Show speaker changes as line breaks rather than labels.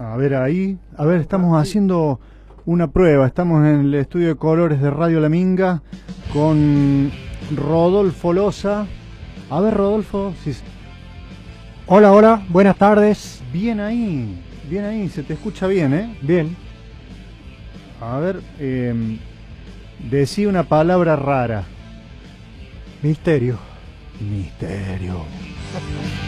A ver ahí, a ver, estamos haciendo una prueba, estamos en el estudio de colores de Radio La Minga con Rodolfo Loza. A ver, Rodolfo, si...
Hola, hola, buenas tardes.
Bien ahí, se te escucha bien, ¿eh?
Bien.
A ver, decí una palabra rara.
Misterio.
Misterio.